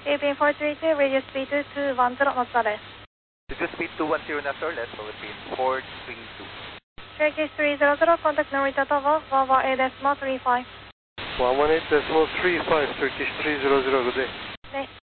Philippine 432, radio speed 210 knots or less. Radio speed 210 knots or less, Philippine 432. Turkish 300, contact Narita Tower, 118.35. 118.35, Turkish 300, good day. Day.